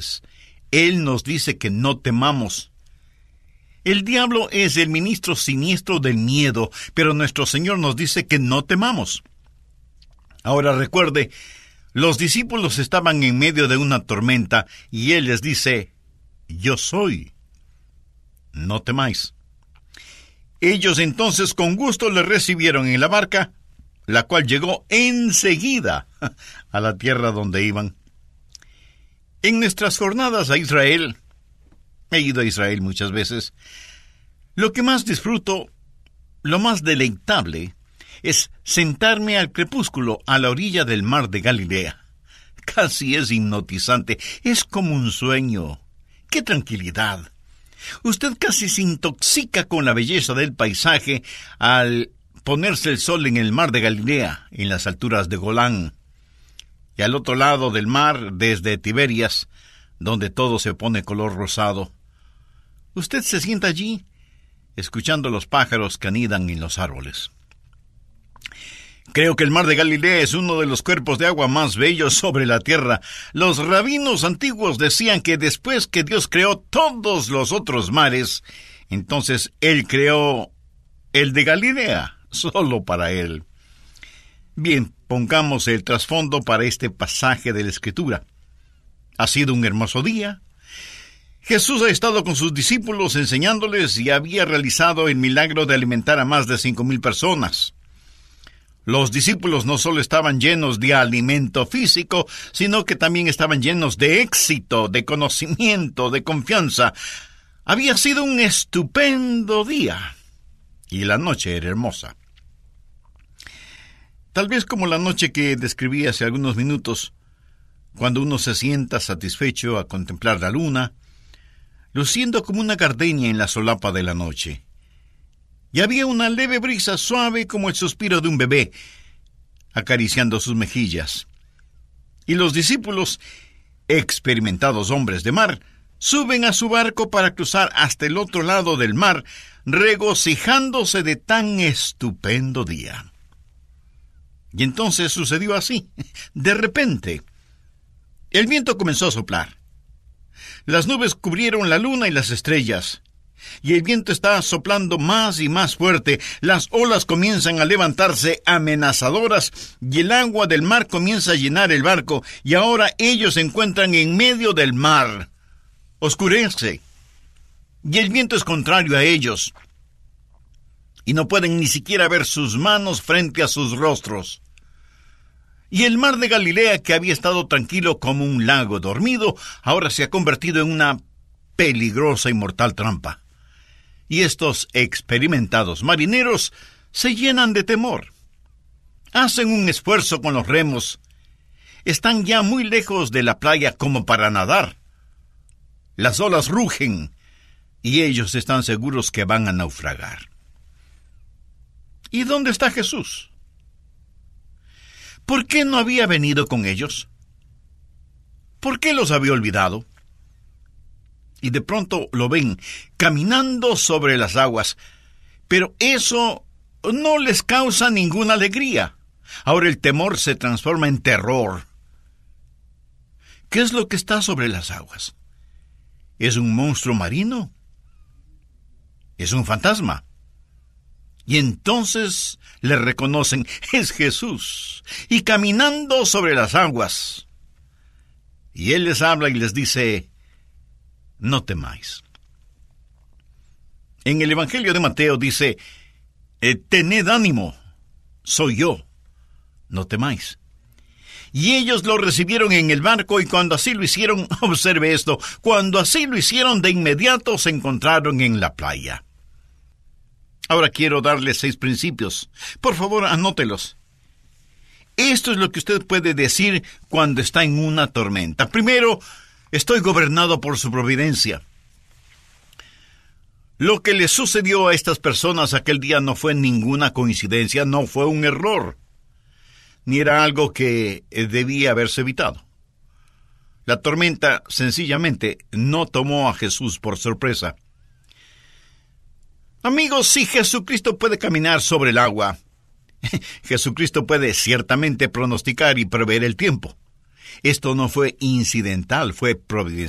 veces Él nos dice que no temamos. El diablo es el ministro siniestro del miedo, pero nuestro Señor nos dice que no temamos. Ahora recuerde, los discípulos estaban en medio de una tormenta y Él les dice: yo soy, no temáis. Ellos entonces con gusto le recibieron en la barca, la cual llegó enseguida a la tierra donde iban. En nuestras jornadas a Israel, he ido a Israel muchas veces, lo que más disfruto, lo más deleitable, es sentarme al crepúsculo a la orilla del mar de Galilea. Casi es hipnotizante, es como un sueño. ¡Qué tranquilidad! Usted casi se intoxica con la belleza del paisaje al ponerse el sol en el mar de Galilea, en las alturas de Golán. Y al otro lado del mar, desde Tiberias, donde todo se pone color rosado. Usted se sienta allí, escuchando los pájaros que anidan en los árboles. Creo que el mar de Galilea es uno de los cuerpos de agua más bellos sobre la tierra. Los rabinos antiguos decían que después que Dios creó todos los otros mares, entonces Él creó el de Galilea, solo para Él. Bien, pongamos el trasfondo para este pasaje de la Escritura. Ha sido un hermoso día. Jesús ha estado con sus discípulos enseñándoles y había realizado el milagro de alimentar a más de 5,000 personas. Los discípulos no solo estaban llenos de alimento físico, sino que también estaban llenos de éxito, de conocimiento, de confianza. Había sido un estupendo día, y la noche era hermosa. Tal vez como la noche que describí hace algunos minutos, cuando uno se sienta satisfecho a contemplar la luna, luciendo como una gardenia en la solapa de la noche. Y había una leve brisa suave como el suspiro de un bebé, acariciando sus mejillas. Y los discípulos, experimentados hombres de mar, suben a su barco para cruzar hasta el otro lado del mar, regocijándose de tan estupendo día. Y entonces sucedió así. De repente, el viento comenzó a soplar. Las nubes cubrieron la luna y las estrellas. Y el viento está soplando más y más fuerte. Las olas comienzan a levantarse amenazadoras y el agua del mar comienza a llenar el barco. Y ahora ellos se encuentran en medio del mar. Oscurece. Y el viento es contrario a ellos. Y no pueden ni siquiera ver sus manos frente a sus rostros. Y el mar de Galilea, que había estado tranquilo como un lago dormido, ahora se ha convertido en una peligrosa y mortal trampa. Y estos experimentados marineros se llenan de temor. Hacen un esfuerzo con los remos. Están ya muy lejos de la playa como para nadar. Las olas rugen y ellos están seguros que van a naufragar. ¿Y dónde está Jesús? ¿Por qué no había venido con ellos? ¿Por qué los había olvidado? Y de pronto lo ven caminando sobre las aguas. Pero eso no les causa ninguna alegría. Ahora el temor se transforma en terror. ¿Qué es lo que está sobre las aguas? ¿Es un monstruo marino? ¿Es un fantasma? Y entonces le reconocen, es Jesús, y caminando sobre las aguas. Y Él les habla y les dice: no temáis. En el Evangelio de Mateo dice: tened ánimo, soy yo, no temáis. Y ellos lo recibieron en el barco, y cuando así lo hicieron, observe esto, cuando así lo hicieron, de inmediato se encontraron en la playa. Ahora quiero darle 6 principios. Por favor, anótelos. Esto es lo que usted puede decir cuando está en una tormenta. Primero, estoy gobernado por su providencia. Lo que le sucedió a estas personas aquel día no fue ninguna coincidencia, no fue un error, ni era algo que debía haberse evitado. La tormenta sencillamente no tomó a Jesús por sorpresa. Amigos, si Jesucristo puede caminar sobre el agua, Jesucristo puede ciertamente pronosticar y prever el tiempo. Esto no fue incidental, fue providencial.